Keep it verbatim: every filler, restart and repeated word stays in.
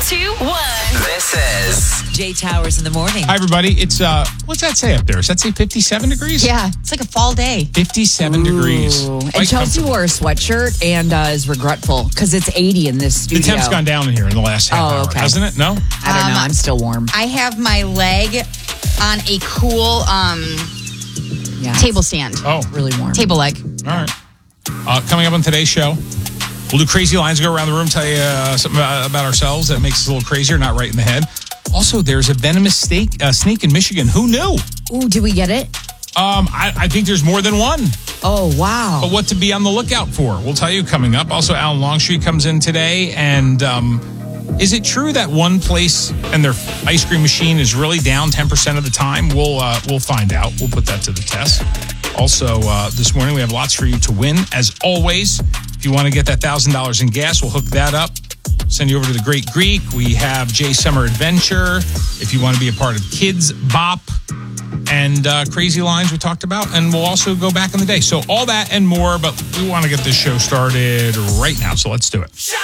two, one. This is Jay Towers in the morning. Hi, everybody. It's, uh, what's that say up there? Does that say fifty-seven degrees? Yeah, it's like a fall day. fifty-seven degrees. Ooh. And Quite Chelsea wore a sweatshirt and uh, is regretful because it's eighty in this The studio. temp's gone down in here in the last half Oh, hour, okay. hasn't it? No? I don't know. Um, I'm still warm. I have my leg on a cool um, Yeah. table stand. Oh, Really warm. Table leg. all right. Uh, coming up on today's show, we'll do crazy lines, go around the room, tell you uh, something about, about ourselves that makes us a little crazier, not right in the head. Also, there's a venomous snake, uh, snake in Michigan. Who knew? Ooh, did we get it? Um, I, I think there's more than one. Oh, wow. But what to be on the lookout for, we'll tell you coming up. Also, Alan Longstreet comes in today. And um, is it true that one place and their ice cream machine is really down ten percent of the time? We'll uh, we'll find out. We'll put that to the test. Also, uh, this morning we have lots for you to win. As always, if you want to get that one thousand dollars in gas, we'll hook that up. Send you over to the Great Greek. We have Jay Summer Adventure. If you want to be a part of Kids Bop and uh, Crazy Lines we talked about. And we'll also go back in the day. So all that and more, but we want to get this show started right now. So let's do it.